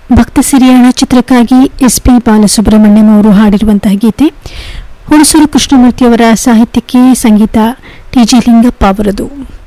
ಭಕ್ತ ಸಿರಿಯಾಳ ಚಿತ್ರಕ್ಕಾಗಿ ಎಸ್.ಪಿ. ಬಾಲಸುಬ್ರಹ್ಮಣ್ಯಂ ಅವರು ಹಾಡಿರುವಂತಹ ಗೀತೆ. ಹುಣಸೂರು ಕೃಷ್ಣಮೂರ್ತಿಯವರ ಸಾಹಿತ್ಯಕ್ಕೆ ಸಂಗೀತ ಟಿ.ಜಿ. ಲಿಂಗಪ್ಪ ಅವರದು.